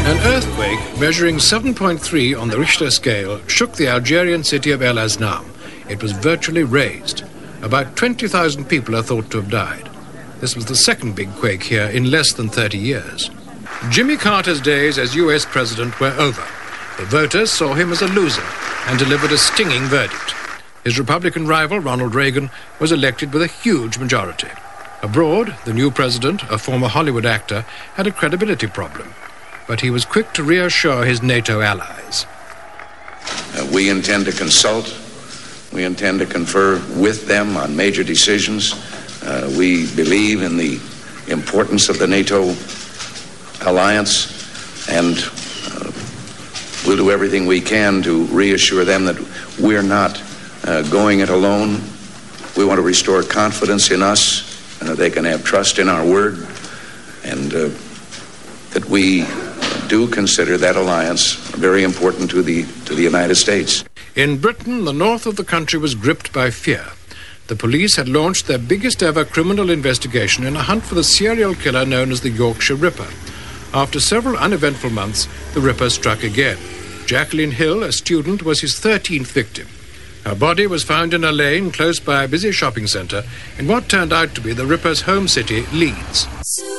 An earthquake measuring 7.3 on the Richter scale shook the Algerian city of El Asnam. It was virtually razed. About 20,000 people are thought to have died. This was the second big quake here in less than 30 years. Jimmy Carter's days as US president were over. The voters saw him as a loser and delivered a stinging verdict. His Republican rival, Ronald Reagan, was elected with a huge majority. Abroad, the new president, a former Hollywood actor, had a credibility problem. But he was quick to reassure his NATO allies. We intend to consult. We intend to confer with them on major decisions. We believe in the importance of the NATO alliance, and we'll do everything we can to reassure them that we're not going it alone. We want to restore confidence in us. They can have trust in our word, and that we do consider that alliance very important to the United States. In Britain, the north of the country was gripped by fear. The police had launched their biggest ever criminal investigation in a hunt for the serial killer known as the Yorkshire Ripper. After several uneventful months, the Ripper struck again. Jacqueline Hill, a student, was his 13th victim. Her body was found in a lane close by a busy shopping centre in what turned out to be the Ripper's home city, Leeds.